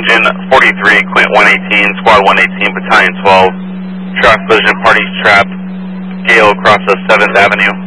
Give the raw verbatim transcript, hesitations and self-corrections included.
engine forty-three, Quint one eighteen, Squad one eighteen, Battalion twelve. Track collision, parties trapped. Gale across the seventh Avenue.